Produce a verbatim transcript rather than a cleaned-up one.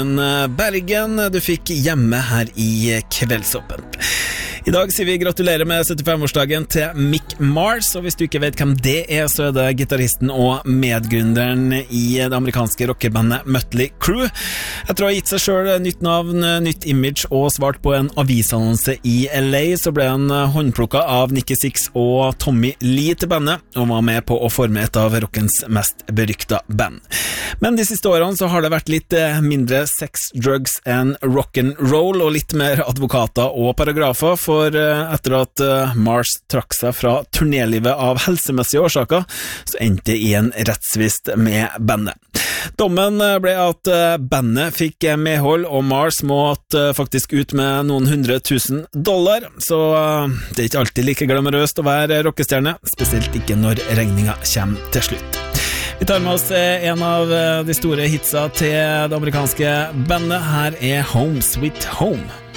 Bergen du fikk hjemme her i Kveldsåpen. I dag sier vi gratulerer med syttifem-årsdagen til Mick Mars, og hvis du ikke vet hvem det er, så er det gitaristen og medgründeren i det amerikanske rockerbandet Mötley Crüe. Etter å ha gitt seg selv nytt navn, nytt image og svart på en avisannonse i L A, så ble han håndplukket av Nicky Six og Tommy Lee til bandet, og var med på å forme et av rockens mest berykta band. Men de siste årene så har det vært litt mindre sex, drugs and rock'n'roll, og litt mer advokater og paragrafer, for etter at Mars trakk seg fra turnélivet av helsemessige årsaker, så endte det i en rettstvist med bandet. Dommen ble at bandet fikk medhold, og Mars måtte faktisk ut med noen hundre tusen dollar, så det er ikke alltid like glamorøst å være rockestjerne, spesielt ikke når regninga kommer til slutt. Vi tar med oss en av de store hitsa til det amerikanske bandet. Her er Home Sweet Home.